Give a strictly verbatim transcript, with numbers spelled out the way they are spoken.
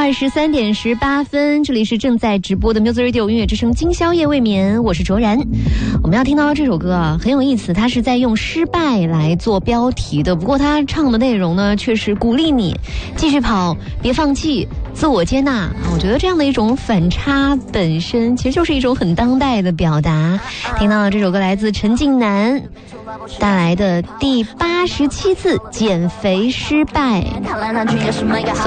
二十三点十八分，这里是正在直播的 Music Radio 音乐之声今宵夜未眠，我是卓然。我们要听到这首歌啊，很有意思，它是在用失败来做标题的，不过它唱的内容呢，却是鼓励你继续跑，别放弃，自我接纳啊。我觉得这样的一种反差本身，其实就是一种很当代的表达。听到了这首歌来自陈近南带来的第八十七次减肥失败。